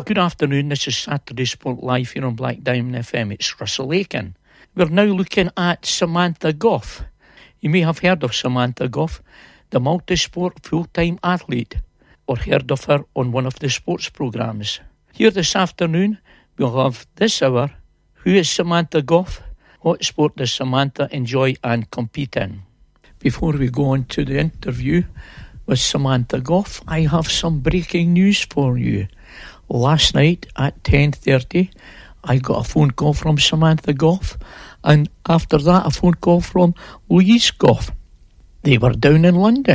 good afternoon. This is Saturday Sport Live here on Black Diamond FM. It's Russell Aiken. We're now looking at Samantha Gough. You may have heard of Samantha Gough, the multi-sport full-time athlete, or heard of her on one of the sports programmes. Here this afternoon, we'll have this hour, who is Samantha Gough? What sport does Samantha enjoy and compete in? Before we go on to the interview with Samantha Gough, I have some breaking news for you. Last night at 10:30, I got a phone call from Samantha Gough, and after that a phone call from Louise Gough. They were down in London.